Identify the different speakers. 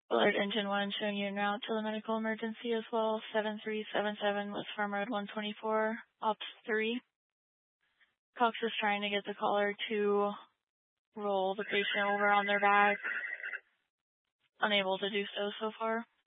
Speaker 1: Alert Engine 1 showing you en route to the medical emergency as well. 7377 West Farm Road 124, Ops 3. Cox is trying to get the caller to roll the patient over on their back. Unable to do so far.